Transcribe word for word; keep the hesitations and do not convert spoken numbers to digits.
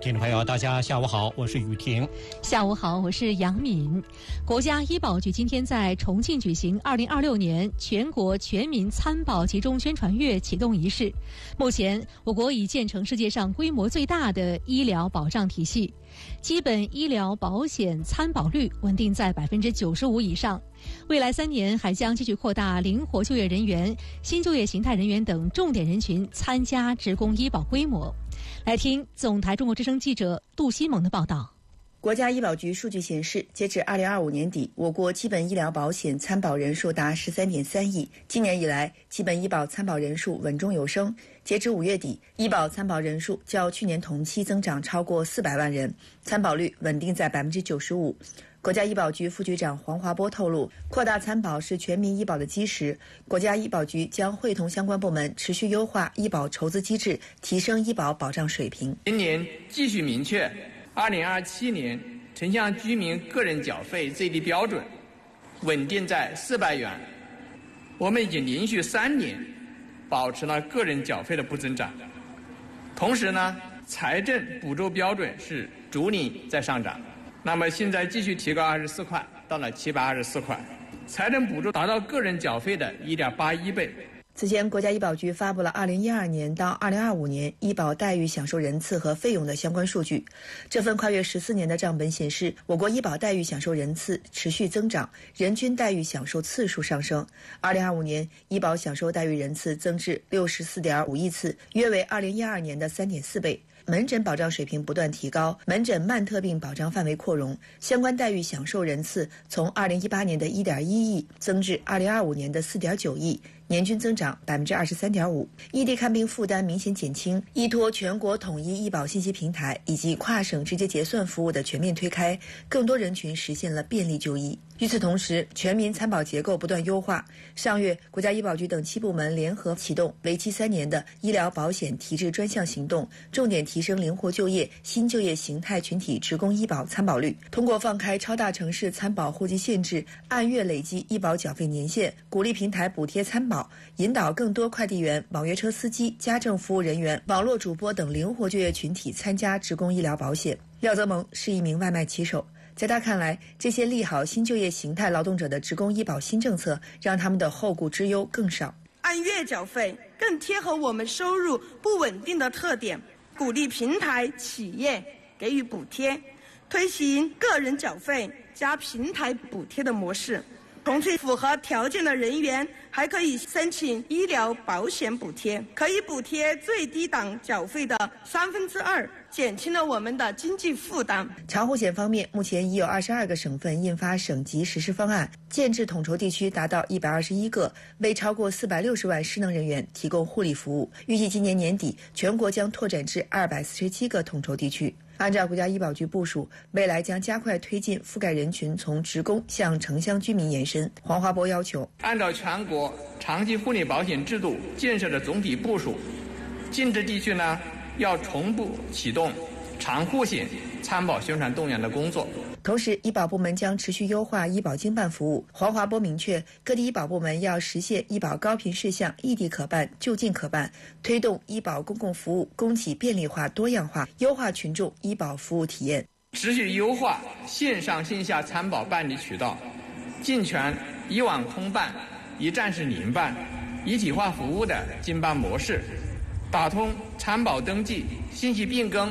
听众朋友，大家下午好，我是雨婷。 下午好，我是杨敏。国家医保局今天在重庆举行二零二六年全国全民参保集中宣传月启动仪式。目前，我国已建成世界上规模最大的医疗保障体系，基本医疗保险参保率稳定在百分之九十五以上。未来三年还将继续扩大灵活就业人员、新就业形态人员等重点人群参加职工医保规模。来听总台中国之声记者杜西蒙的报道。 国家医保局数据显示，截至二零二五年底，我国基本医疗保险参保人数达十三点三亿。今年以来，基本医保参保人数稳中有升。截至五月底，医保参保人数较去年同期增长超过四百万人，参保率稳定在百分之九十五。国家医保局副局长黄华波透露，扩大参保是全民医保的基石。国家医保局将会同相关部门持续优化医保筹资机制，提升医保保障水平。 今年继续明确二零二七年城乡居民个人缴费最低标准稳定在四百元。我们已经连续三年保持了个人缴费的不增长，同时呢，财政补助标准是逐年在上涨。那么现在继续提高二十四块，到了七百二十四块，财政补助达到个人缴费的一点八一倍。 此前，国家医保局发布了二零一二年到二零二五年医保待遇享受人次和费用的相关数据。这份跨越十四年的账本显示，我国医保待遇享受人次持续增长，人均待遇享受次数上升。二零二五年，医保享受待遇人次增至六十四点五亿次，约为二零一二年的三点四倍。门诊保障水平不断提高，门诊慢特病保障范围扩容，相关待遇享受人次从二零一八年的一点一亿增至二零二五年的四点九亿，年均增长百分之二十三点五。异地看病负担明显减轻，依托全国统一医保信息平台以及跨省直接结算服务的全面推开，更多人群实现了便利就医。与此同时，全民参保结构不断优化。上月，国家医保局等七部门联合启动为期三年的医疗保险提质专项行动，重点提升灵活就业、新就业形态群体职工医保参保率。通过放开超大城市参保户籍限制，按月累计医保缴费年限，鼓励平台补贴参保，引导更多快递员、网约车司机、家政服务人员、网络主播等灵活就业群体参加职工医疗保险。廖泽蒙是一名外卖骑手，在他看来，这些利好新就业形态劳动者的职工医保新政策，让他们的后顾之忧更少。 按月缴费更贴合我们收入不稳定的特点，鼓励平台企业给予补贴，推行个人缴费加平台补贴的模式。同时，符合条件的人员还可以申请医疗保险补贴，可以补贴最低档缴费的三分之二，减轻了我们的经济负担。 长护险方面，目前已有二十二个省份印发省级实施方案，建制统筹地区达到一百二十一个，为超过四百六十万失能人员提供护理服务。预计今年年底，全国将拓展至二百四十七个统筹地区。按照国家医保局部署，未来将加快推进覆盖人群从职工向城乡居民延伸。黄华波要求， 按照全国长期护理保险制度建设的总体部署，禁制地区呢要同步启动长护险参保宣传动员的工作。 同时，医保部门将持续优化医保经办服务。黄华波明确，各地医保部门要实现医保高频事项异地可办、就近可办，推动医保公共服务供给便利化、多样化，优化群众医保服务体验。 持续优化线上线下参保办理渠道，健全医网通办、一站式联办、一体化服务的经办模式，打通参保登记、信息变更、